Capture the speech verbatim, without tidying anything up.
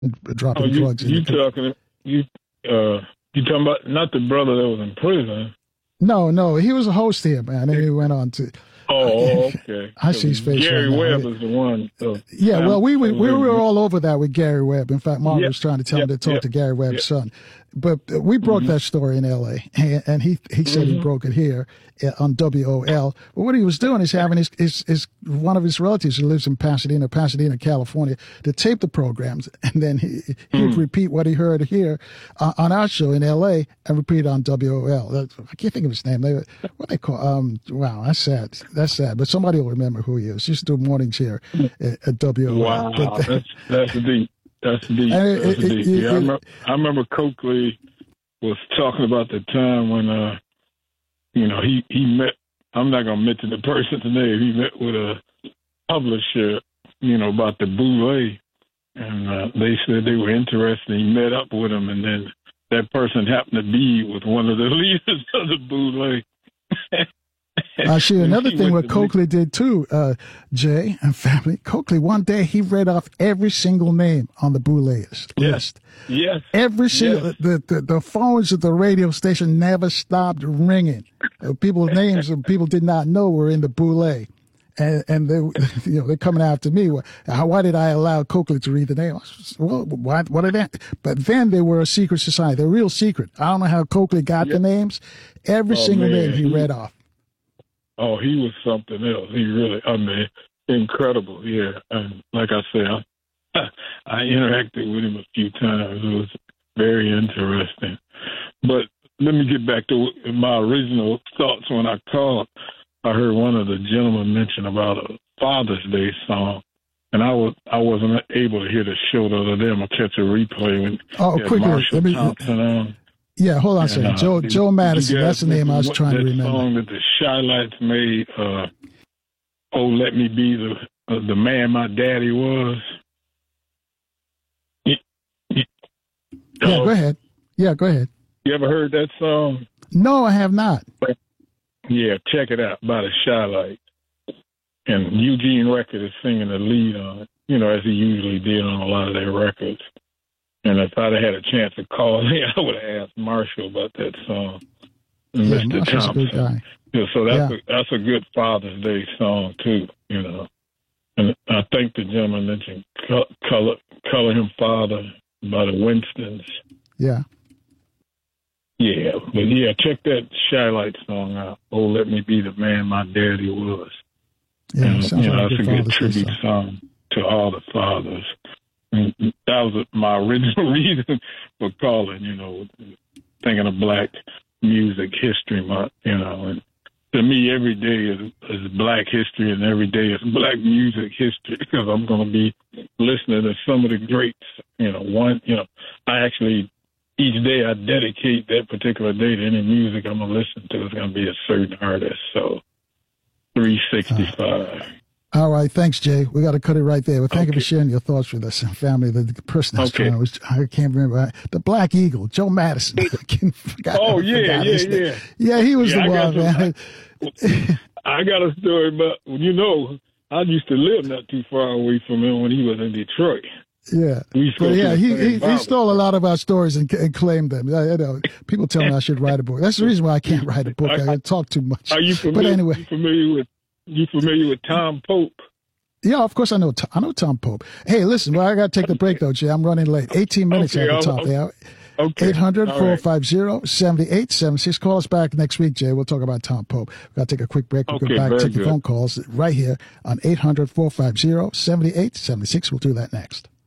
dropping oh, you, drugs. You in the, talking? You uh, you talking about not the brother that was in prison? No, no, he was a host here, man. And he went on to. Oh, okay. I see his face Gary right Webb now. is the one. So yeah, I'm, well, we we, we were all over that with Gary Webb. In fact, Mark yep, was trying to tell yep, him to talk yep, to Gary Webb's yep. son. But we broke mm-hmm. that story in L A, and, and he he said mm-hmm. he broke it here on W O L. But what he was doing is having his, his, his one of his relatives who lives in Pasadena, Pasadena, California, to tape the programs, and then he he'd mm. repeat what he heard here uh, on our show in L A and repeat it on W O L. I can't think of his name. They, what they call? Um, wow, that's sad. That's sad. But somebody will remember who he is. He used to do mornings here at, at W O L. Wow, but, that's that's deep. That's deep. It, That's it, deep. It, yeah, it, I, remember, I remember Coakley was talking about the time when, uh, you know, he, he met, I'm not going to mention the person's name, he met with a publisher, you know, about the Boule, and uh, they said they were interested. He met up with him, and then that person happened to be with one of the leaders of the Boule. Actually, another thing what Coakley did too, uh, Jay and family, Coakley, one day he read off every single name on the Boule list. Yes. Yes. Every single, yes. The, the, the phones at the radio station never stopped ringing. Uh, people's names of people did not know were in the Boule. And, and they, you know, they're coming after me. How, why did I allow Coakley to read the name? Well, why, what are that? But then they were a secret society. They're real secret. I don't know how Coakley got yep. the names. Every oh, single man. name he read off. Oh, he was something else. He really, I mean, incredible. Yeah. And like I said, I, I interacted with him a few times. It was very interesting. But let me get back to my original thoughts when I called. I heard one of the gentlemen mention about a Father's Day song, and I was I wasn't able to hear the show the other day. I'm gonna catch a replay when oh, quickly, Marshall let me, Thompson on. Yeah, hold on a second. And, uh, Joe Joe Madison, guys, that's the name I was trying to remember. That song that the Shy-Lights made, uh, "Oh, Let Me Be the uh, the Man My Daddy Was." Yeah, go ahead. Yeah, go ahead. You ever heard that song? No, I have not. Yeah, check it out by the Shy-Lights. And Eugene Record is singing the lead on it, you know, as he usually did on a lot of their records. And if I'd have had a chance to call in, I would have asked Marshall about that song. And yeah, Mister Marshall's Thompson. a good guy. Yeah, so that's, yeah. a, that's a good Father's Day song, too, you know. And I think the gentleman mentioned Color, Color Him Father by the Winstons. Yeah. Yeah, but yeah, check that Shy-Light song out. Oh, Let Me Be the Man My Daddy Was. Yeah, and, sounds you know, like that's a a good good tribute song. song to all the fathers. And that was my original reason for calling, you know, thinking of Black Music History Month, you know. And to me, every day is, is Black history, and every day is Black music history, because I'm going to be listening to some of the greats. You know, one, you know, I actually, each day I dedicate that particular day to any music I'm going to listen to. It's going to be a certain artist. So three sixty-five. Uh, all right. Thanks, Jay. We got to cut it right there. Well, thank okay. you for sharing your thoughts with us and family. The, the person I was okay. trying, I, was, I can't remember. The Black Eagle, Joe Madison. I can't, forgot, oh, I yeah, yeah, yeah. Yeah, he was yeah, the one, man. I, I got a story about, you know, I used to live not too far away from him when he was in Detroit. Yeah, but yeah, he he, he stole a lot of our stories and, and claimed them. I, you know, people tell me I should write a book. That's the reason why I can't write a book. I, I talk too much. Are you familiar? But anyway, you familiar with you familiar with Tom Pope? Yeah, of course I know. I know Tom Pope. Hey, listen, well, I got to take the break though, Jay. I'm running late. eighteen minutes okay, at the top. okay. Yeah. Okay. eight hundred, four five zero, seven eight seven six. Call us back next week, Jay. We'll talk about Tom Pope. We've got to take a quick break. We'll okay, go back, take good. your phone calls right here on eight hundred, four five zero, seven eight seven six. We'll do that next.